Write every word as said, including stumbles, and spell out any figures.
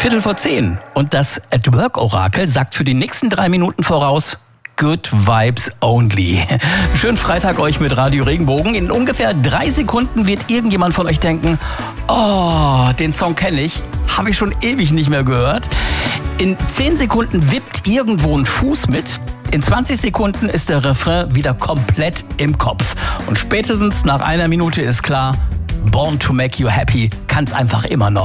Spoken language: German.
Viertel vor zehn. Und das At-Work-Orakel sagt für die nächsten drei Minuten voraus: Good Vibes Only. Schönen Freitag euch mit Radio Regenbogen. In ungefähr drei Sekunden wird irgendjemand von euch denken: Oh, den Song kenne ich, habe ich schon ewig nicht mehr gehört. In zehn Sekunden wippt irgendwo ein Fuß mit. In zwanzig Sekunden ist der Refrain wieder komplett im Kopf. Und spätestens nach einer Minute ist klar: Born to make you happy kann's einfach immer noch.